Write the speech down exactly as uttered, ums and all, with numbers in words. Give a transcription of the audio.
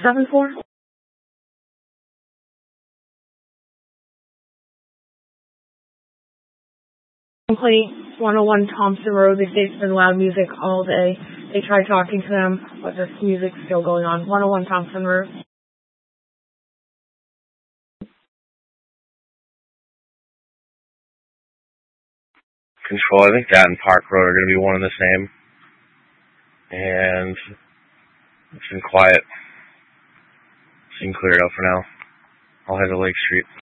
seven four? Complaint one oh one Thompson Road. They say it's been loud music all day. They tried talking to them, but there's music still going on. one oh one Thompson Road. Control, I think that and Park Road are going to be one and the same. And it's been quiet. Seem cleared out for now. I'll head to Lake Street.